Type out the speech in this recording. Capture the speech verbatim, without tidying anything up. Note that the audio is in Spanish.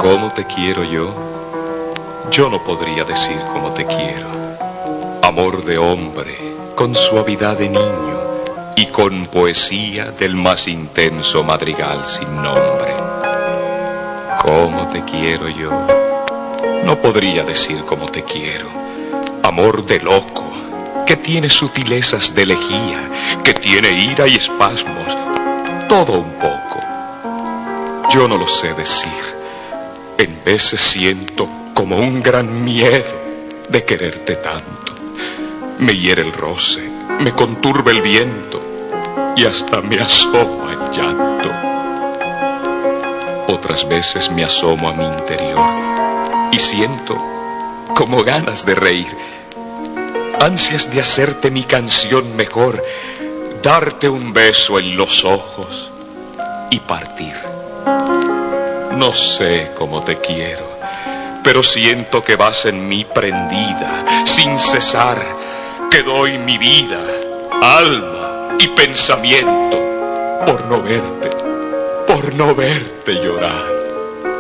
¿Cómo te quiero yo? Yo no podría decir cómo te quiero. Amor de hombre, con suavidad de niño y con poesía del más intenso madrigal sin nombre. ¿Cómo te quiero yo? No podría decir cómo te quiero. Amor de loco, que tiene sutilezas de elegía, que tiene ira y espasmos, todo un poco. Yo no lo sé decir. En veces siento como un gran miedo de quererte tanto. Me hiere el roce, me conturba el viento y hasta me asoma el llanto. Otras veces me asomo a mi interior y siento como ganas de reír, ansias de hacerte mi canción mejor, darte un beso en los ojos y partir. No sé cómo te quiero, pero siento que vas en mí prendida, sin cesar, que doy mi vida, alma y pensamiento por no verte, por no verte llorar.